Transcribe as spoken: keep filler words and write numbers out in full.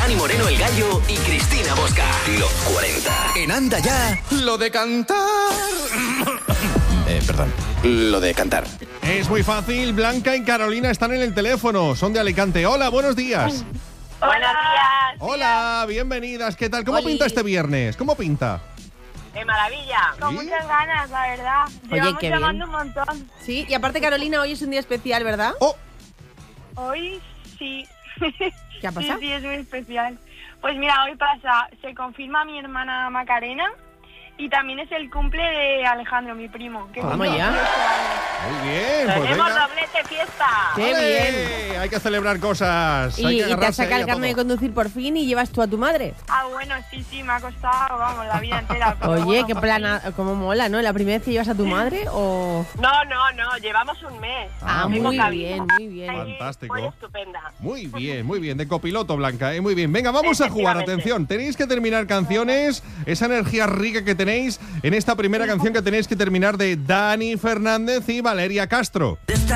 Dani Moreno, El Gallo y Cristina Bosca. Los cuarenta. En Anda Ya, lo de cantar. eh, perdón, lo de cantar. Es muy fácil. Blanca y Carolina están en el teléfono. Son de Alicante. Hola, buenos días. Buenos días. Hola, bienvenidas. ¿Qué tal? ¿Cómo Oli. pinta este viernes? ¿Cómo pinta? ¡Qué maravilla! ¿Sí? Con muchas ganas, la verdad. Oye, Llevamos qué llamando bien. un montón. Sí, y aparte, Carolina, hoy es un día especial, ¿verdad? Oh, Hoy sí. ¿Qué ha pasado? Sí, sí, es muy especial. Pues mira, hoy pasa, se confirma mi hermana Macarena y también es el cumple de Alejandro, mi primo. Que Vamos cumple ya. dieciocho años. muy bien. Pues ¡Tenemos venga. doblete fiesta! ¡Qué ¡Ole! bien! Hay que celebrar cosas. Hay Y, que y te has agarrarse sacado ahí el a carnet de todo. conducir por fin y llevas tú a tu madre. Ah, bueno, sí, sí, me ha costado, vamos, la vida entera. pero Oye, bueno, qué por plana, cómo mola, ¿no? ¿La primera vez que llevas a tu madre o...? fin. No, no, no, llevamos un mes. Ah, Ah, muy muy bien. bien, muy bien. Ahí, Fantástico. Muy estupenda. Muy bien, muy bien. De copiloto, Blanca. ¿eh? Muy bien. Venga, vamos a jugar. Efectivamente. Atención. Tenéis que terminar canciones. Esa energía rica que tenéis en esta primera canción que tenéis que terminar de Dani Fernández y Valeria Castro.